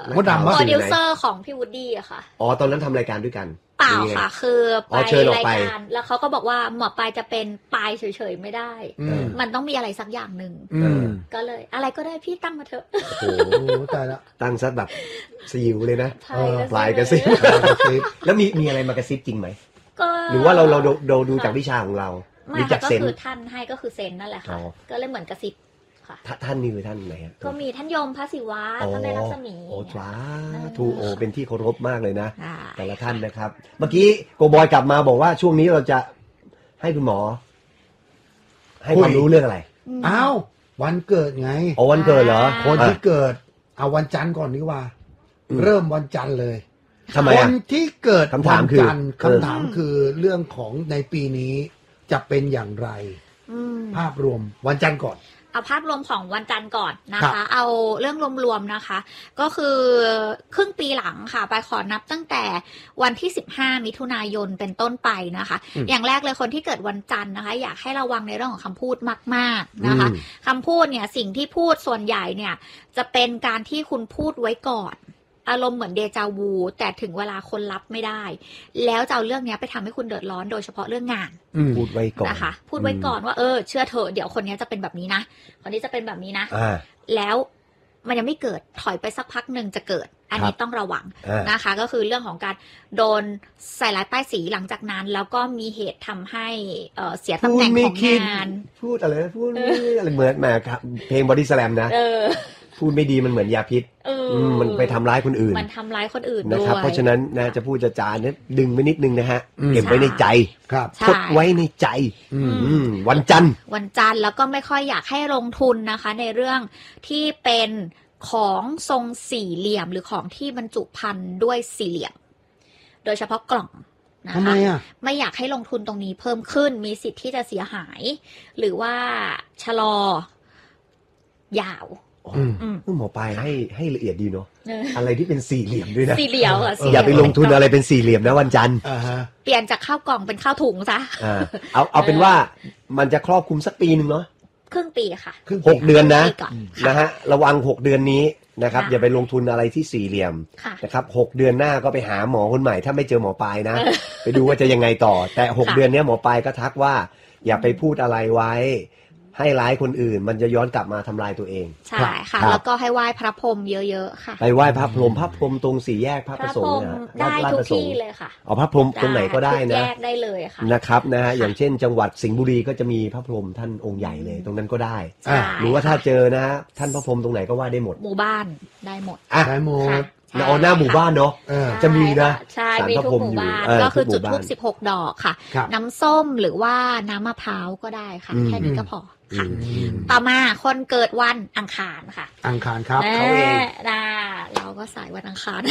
มดดำโปรดิวเซอร์ของพี่วูดดี้อะค่ะอ๋อตอนนั้นทำรายการด้วยกันเปล่าค่ะคือไปรายการแล้วเขาก็บอกว่าหมอปลายจะเป็นปลายเฉยๆไม่ได้มันต้องมีอะไรสักอย่างหนึ่งก็เลยอะไรก็ได้พี่ตั้งมาเถอะโอ้โหตายละตั้งซะแบบสยิวเลยนะปลายกระซิบแล้วมีอะไรมากระซิบจริงไหมหรือว่าเราดูจากวิชาของเราไม่ก็คือท่านให้ก็คือเซนนั่นแหละค่ะก็เลยเหมือนกระซิบท่านนี่คือท่านไหนฮะก็มีท่านยมพระศิวะท่านในรัศมีโอ้จ้าทูโอเป็นที่เคารพมากเลยนะแต่ละท่านนะครับเมื่อกี้โกบอยกลับมาบอกว่าช่วงนี้เราจะให้คุณหมอให้ความรู้เรื่องอะไรอ้าววันเกิดไงอ๋อวันเกิดเหรอคนที่เกิดเอาวันจันทร์ก่อนดีกว่าเริ่มวันจันทร์เลยทำไมคนที่เกิดคำถามคือเรื่องของในปีนี้จะเป็นอย่างไรภาพรวมวันจันทร์ก่อนเอาภาพรวมของวันจันทร์ก่อนนะคะเอาเรื่องรวมๆนะคะก็คือครึ่งปีหลังค่ะไปขอนับตั้งแต่วันที่15มิถุนายนเป็นต้นไปนะคะอย่างแรกเลยคนที่เกิดวันจันทร์นะคะอยากให้ระวังในเรื่องของคำพูดมากๆนะคะคำพูดเนี่ยสิ่งที่พูดส่วนใหญ่เนี่ยจะเป็นการที่คุณพูดไว้ก่อนอารมณ์เหมือนเดจาวูแต่ถึงเวลาคนรับไม่ได้แล้วจะเอาเรื่องนี้ไปทำให้คุณเดือดร้อนโดยเฉพาะเรื่องงานพูดไว้ก่อนนะคะพูดไว้ก่อนว่าเชื่อเถอะเดี๋ยวคนนี้จะเป็นแบบนี้นะคนนี้จะเป็นแบบนี้นะแล้วมันยังไม่เกิดถอยไปสักพักหนึ่งจะเกิดอันนี้ต้องระวังนะคะก็คือเรื่องของการโดนใส่ร้ายป้ายสีหลังจากนั้นแล้วก็มีเหตุทำให้เสียตำแหน่งของงานพูดอะไรพูดอะไรเหมือนแหมเพลงบอดี้สแลมนะพูดไม่ดีมันเหมือนยาพิษมันไปทำร้ายคนอื่นมันทำร้ายคนอื่นนะครับเพราะฉะนั้นนะจะพูดจะจาเนี่ยดึงไว้นิดนึงนะฮะเก็บไว้ในใจพดไว้ในใจวันจันทร์แล้วก็ไม่ค่อยอยากให้ลงทุนนะคะในเรื่องที่เป็นของทรงสี่เหลี่ยมหรือของที่บรรจุภัณฑ์ด้วยสี่เหลี่ยมโดยเฉพาะกล่องนะคะไม่อยากให้ลงทุนตรงนี้เพิ่มขึ้นมีสิทธิ์ที่จะเสียหายหรือว่าชะลอยาวหมอปลายให้ละเอียดดีเนาะอะไรที่เป็นสี่เหลี่ยมด้วยนะสี่เหลี่ยมอย่าไปลงทุนอะไรเป็นสี่เหลี่ยมนะวันจันทร์เปลี่ยนจากข้าวกล่องเป็นข้าวถุงซะเอาเป็นว่ามันจะครอบคลุมสักปีนึงเนาะครึ่งปีค่ะ 6 เดือนนะฮะระวัง6 เดือนนี้นะครับอย่าไปลงทุนอะไรที่สี่เหลี่ยมนะครับ6 เดือนหน้าก็ไปหาหมอคนใหม่ถ้าไม่เจอหมอปลายนะไปดูว่าจะยังไงต่อแต่6 เดือนนี้หมอปลายก็ทักว่าอย่าไปพูดอะไรไว้ให้ร้ายคนอื่นมันจะย้อนกลับมาทำลายตัวเองใช่ค่ะแล้วก็ให้ไหว้พระพรหมเยอะๆค่ะไปไหว้พระพรหมตรงสี่แยกพระประสงค์ได้ทุกที่เลยค่ะเอาพระพรหมตรงไหนก็ได้นะแยกได้เลยค่ะนะครับนะฮะอย่างเช่นจังหวัดสิงห์บุรีก็จะมีพระพรหมท่านองค์ใหญ่เลยตรงนั้นก็ได้หรือว่าถ้าเจอนะท่านพระพรหมตรงไหนก็ไหว้ได้หมดหมู่บ้านได้หมดได้หมดหน้าหมู่บ้านเนาะจะมีนะใช่มีทุกหมู่บ้านก็คือจุดธูป16 ดอกค่ะน้ำส้มหรือว่าน้ำมะพร้าวก็ได้ค่ะแค่นี้ก็พอค่ะต่อมาคนเกิดวันอังคารค่ะอังคารครับเขาเองเราก็สายวันอังคาร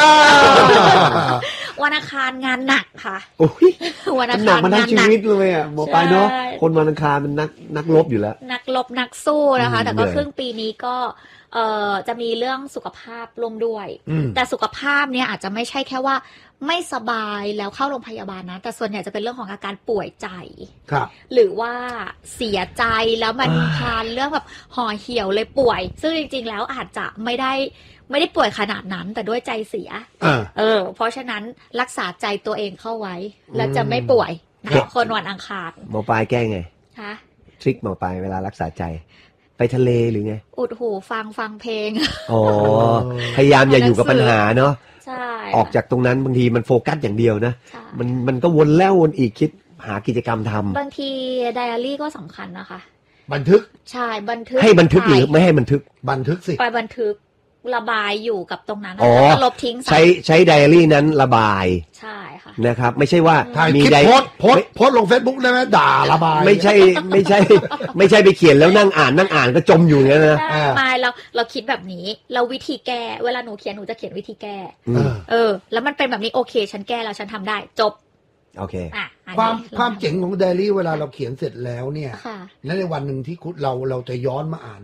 วันอังคารงานหนักค่ะวันอังคารมันหนักชีวิตเลยอ่ะหมอปลายเนาะคนวันอังคารมันนักรบอยู่แล้วนักรบนักสู้นะคะแต่ก็ครึ่งปีนี้ก็จะมีเรื่องสุขภาพร่วมด้วยแต่สุขภาพเนี่ยอาจจะไม่ใช่แค่ว่าไม่สบายแล้วเข้าโรงพยาบาลนะแต่ส่วนใหญ่จะเป็นเรื่องของอาการป่วยใจหรือว่าเสียใจแล้วมันพานเรื่องแบบห่อเหี่ยวเลยป่วยซึ่งจริงๆแล้วอาจจะไม่ได้ป่วยขนาดนั้นแต่ด้วยใจเสียเพราะฉะนั้นรักษาใจตัวเองเข้าไว้แล้วจะไม่ป่วยนะคนวันอังคารหมอปลายแก้ไงทริคหมอปลายเวลารักษาใจไปทะเลหรือไงอุดหูฟังเพลงพยายามอย่าอยู่กับปัญหาเนาะใช่ออกจากตรงนั้นบางทีมันโฟกัสอย่างเดียวนะมันก็วนแล้ววนอีกคิดหากิจกรรมทำบางทีไดอารี่ก็สำคัญนะคะบันทึกใช่บันทึกให้บันทึกหรือไม่ให้บันทึกบันทึกสิไปบันทึกระบายอยู่กับตรงนั้นแล้วก็ลบทิ้งใช้ไดอารี่นั้นระบายใช่ค่ะนะครับไม่ใช่ว่ามีโพสลง Facebook ได้ไหมด่าระบายไม่ใช่ไปเขียนแล้วนั่งอ่านก็จมอยู่อย่างนั้นนะไม่เราคิดแบบนี้เราวิธีแก้เวลาหนูเขียนหนูจะเขียนวิธีแก้แล้วมันเป็นแบบนี้โอเคฉันแก้แล้วฉันทำได้จบโอเคความเจ๋งของไดอารี่เวลาเราเขียนเสร็จแล้วเนี่ยและในวันหนึ่งที่เราจะย้อนมาอ่านเนี่ย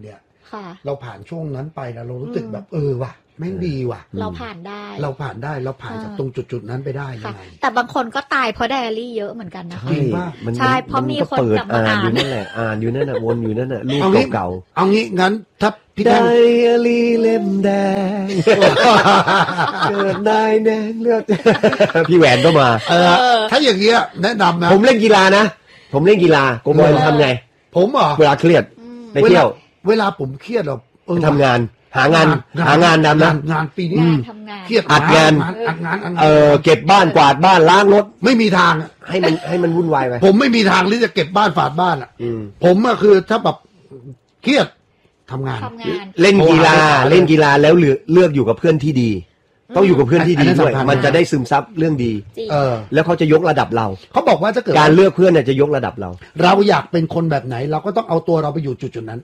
ค่ะเราผ่านช่วงนั้นไปนะเรารู้สึกแบบว่ะแม่งดีว่ะเราผ่านได้เราผ่านจากตรงจุดนั้นไปได้ยังไงแต่บางคนก็ตายเพราะไดอารี่เยอะเหมือนกันนะคะจริงป่ะใช่เพราะมีคนกลับมาอ่านอยู่นั่นแหละอ่านอยู่นั่นน่ะวนอยู่นั่นน่ะรูปเก่าเอางี้งั้นถ้าพี่ไดแท่งอารี่เล่มแดงเกิดนายแดงเลือดพี่แหวนก็มาถ้าอย่างเงี้ยแนะนำนะผมเล่นกีฬานะผมเล่นกีฬาโกบอยทำไงผมเหรอเวลาเครียดไปเที่ยวเวลาผมเครียดหรอทำงานหางานทำนะงานปีนี้ทำงานเครียดอัดงาน เก็บบ้านกวาดบ้านล้างรถไม่มีทางให้มันวุ่นวายไปผมไม่มีทางที่จะเก็บบ้านฝาดบ้านอ่ะ ผมอะคือถ้าแบบเครียดทำงานเล่นกีฬาแล้วเลือกอยู่กับเพื่อนที่ดี ต้องอยู่กับเพื่อนที่ดีด้วยมันจะได้ซึมซับเรื่องดีแล้วเขาจะยกระดับเราเขาบอกว่าถ้าเกิดการเลือกเพื่อนเนี่ยจะยกระดับเราเราอยากเป็นคนแบบไหน เราก็ต้องเอาตัวเราไปอยู่จุดนั้น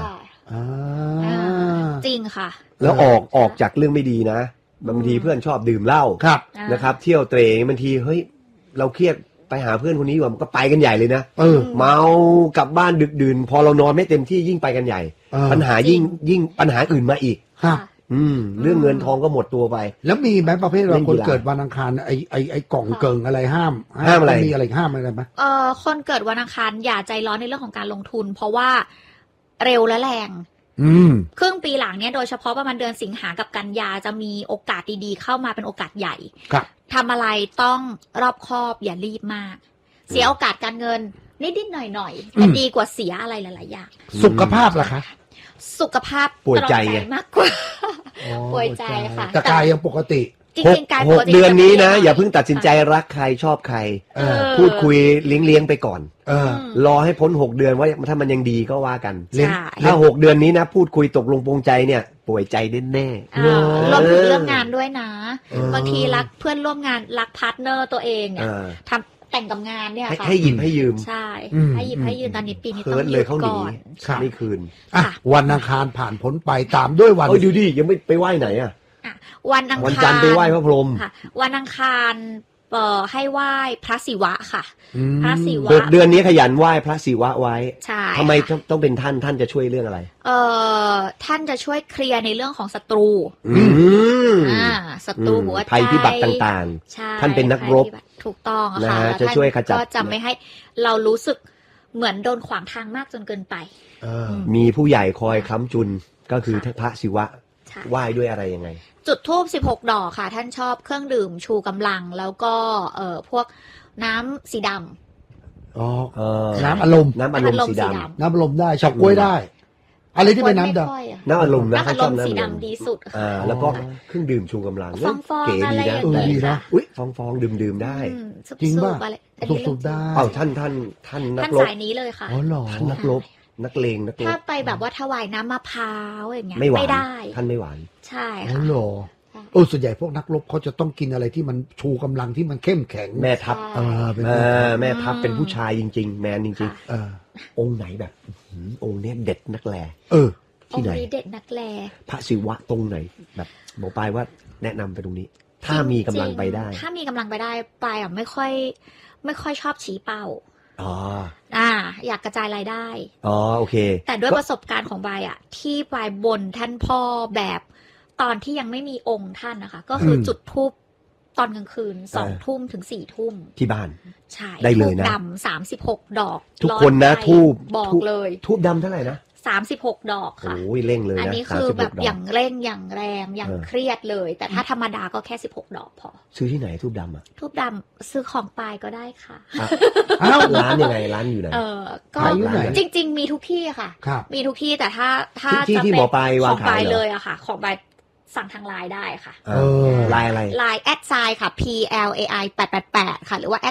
จริงค่ะแล้วออกจากเรื่องไม่ดีนะบางทีเพื่อนชอบดื่มเหล้าครับนะครับเที่ยวเตร่บางทีเฮ้ยเราเครียดไปหาเพื่อนคนนี้อยู่มันก็ไปกันใหญ่เลยนะเมากลับบ้านดึกดื่นพอเรานอนไม่เต็มที่ยิ่งไปกันใหญ่ ปัญหายิ่งปัญหาอื่นมาอีกครับเรื่องเงินทองก็หมดตัวไปแล้วมีไหมประเภทเราคนเกิดวันอังคารไอ้กล่องเกิงอะไรห้ามอะไรมีอะไรห้ามอะไรไหมคนเกิดวันอังคารอย่าใจร้อนในเรื่องของการลงทุน เพราะว่าเร็วและแรงครึ่งปีหลังเนี่ยโดยเฉพาะประมาณเดือนสิงหากับกันยาจะมีโอกาสดีๆเข้ามาเป็นโอกาสใหญ่ทำอะไรต้องรอบคอบอย่ารีบมากเสียโอกาสการเงินนิดๆหน่อยๆจะดีกว่าเสียอะไรหลายๆอย่างสุขภาพล่ะคะสุขภาพป่วยใจมากกว่าป่วยใจค่ะแต่กายยังปกติจริงๆกายปกติ 6 เดือนนี้นะอย่าเพิ่งตัดสินใจรักใครชอบใครพูดคุยเลี้ยงไปก่อนรอให้พ้น6 เดือนว่าถ้ามันยังดีก็ว่ากันถ้า6 เดือนนี้นะพูดคุยตกลงปรงใจเนี่ยป่วยใจแน่รวมถึงเรื่องงานด้วยนะบางทีรักเพื่อนร่วมงานรักพาร์ทเนอร์ตัวเองเนี่ยทำแต่งกับงานเนี่ยค่ะให้ยืมใช่ให้ยืมตอนนี้ปีนี้ต้องยืมก่อนไม่คืนวันอังคารผ่านพ้นไปตามด้วยวันดูดิยังไม่ไปไหว้ไหนอ่ะวันอังคารวันจันทร์ไปไหว้พระพรหมวันอังคารให้ไหว้พระศิวะค่ะพระศิวะ 6 เดือนนี้ขยันไหว้พระศิวะไว้ใช่ทำไมต้องเป็นท่านจะช่วยเรื่องอะไรท่านจะช่วยเคลียร์ในเรื่องของศัตรูศัตรูหัวใจภัยพิบัติต่างๆท่านเป็นนักรบถูกต้องค่ะจะช่วยขจัดก็จะไม่ให้เรารู้สึกเหมือนโดนขวางทางมากจนเกินไปมีผู้ใหญ่คอยค้ำจุนก็คือพระศิวะไหว้ด้วยอะไรยังไงจุดธูป16 ดอกค่ะท่านชอบเครื่องดื่มชูกำลังแล้วก็พวกน้ำสีดำน้ำอารมณ์สีดำน้ำอารมณ์ได้เฉาก๊วยได้อะไรที่เป็นน้ำดำน้ำอารมณ์นะน้ำอารมณ์สีดำดีสุดแล้วก็เครื่องดื่มชูกำลังเก๋ดีนะดีนะฟองดื่มได้จริงป่ะสุดได้ท่านนักรบสายนี้เลยค่ะท่านนักรบนักเลงถ้าไปแบบว่าถวายน้ำมะพร้าวอย่างเงี้ยไม่ได้ท่านไม่หวานใช่ค่ะส่วนใหญ่พวกนักรบเขาจะต้องกินอะไรที่มันชูกำลังที่มันเข้มแข็งแม่ทัพแม่ทัพเป็นผู้ชายจริงๆแมนจริงๆองค์ไหนแบบองค์เนี้ยเด็ดนักแลที่ไหนเด็ดนักแลพระศิวะตรงไหนแบบหมอปลายว่าแนะนำไปตรงนี้ถ้ามีกำลังไปได้ถ้ามีกำลังไปได้ปลายไม่ค่อยชอบชี้เป้าอยากกระจายรายได้โอเคแต่ด้วยประสบการณ์ของบายที่บายบนท่านพ่อแบบตอนที่ยังไม่มีองค์ท่านนะคะก็คือจุดธูปตอนกลางคืน2 ทุ่มถึง4 ทุ่มที่บ้านใช่ได้เลยนะดำ36 ดอกทุกคนนะทูบบอกเลยทูบดำเท่าไหร่นะ 36 ดอกค่ะโอ้ยเร่งเลยนะอันนี้คือแบบอย่างเร่งอย่างแรงอย่างเครียดเลยแต่ถ้าธรรมดาก็แค่16 ดอกพอซื้อที่ไหนทูบดำทูบดำซื้อของปลายก็ได้ค่ะร้านยังไงร้านอยู่ไหนก็จริงๆมีทุกที่ค่ะมีทุกที่แต่ถ้าที่หมอปลายวางขายเลยอะค่ะของปลายสั่งทางไลน์ได้ค่ะไลน์อะไรไลน์@ค่ะ PLAI 888ค่ะหรือว่า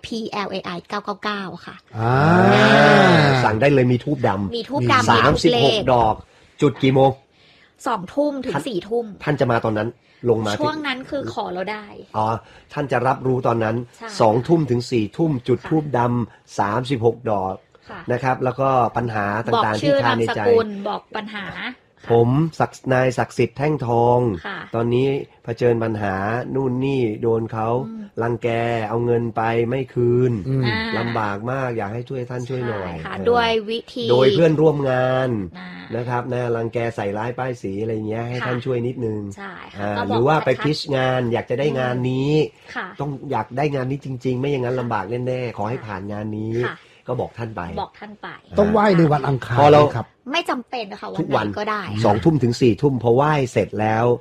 @PLAI 999ค่ะสั่งได้เลยมีทูบดำมีทูบดำ 36 ดอกจุดกี่โมง 2 ทุ่มถึง4 ทุ่มท่านจะมาตอนนั้นลงมาช่วงนั้นคือขอเราได้ท่านจะรับรู้ตอนนั้น2 ทุ่มถึง4 ทุ่มจุดทูบดำ36 ดอกนะครับแล้วก็ปัญหาต่างๆที่คาในใจบอกปัญหาผมนายศักดิ์สิทธิ์แท่งทองค่ะตอนนี้เผชิญปัญหานู่นนี่โดนเขารังแกเอาเงินไปไม่คืนลำบากมากอยากให้ช่วยท่านช่วยหน่อยด้วยวิธีโดยเพื่อนร่วมงานนะครับนะรังแกใส่ร้ายป้ายสีอะไรเงี้ยให้ท่านช่วยนิดนึงหรือว่าไปพิชงานอยากจะได้งานนี้ต้องอยากได้งานนี้จริงๆไม่อย่างนั้นลำบากแน่ๆขอให้ผ่านงานนี้ก็บอกท่านไปต้องไหว้ในวันอังคารครับไม่จำเป็นค่ะวันไหนก็ได้ 2 ทุ่มถึง4 ทุ่มพอไหว้เสร็จแล้ว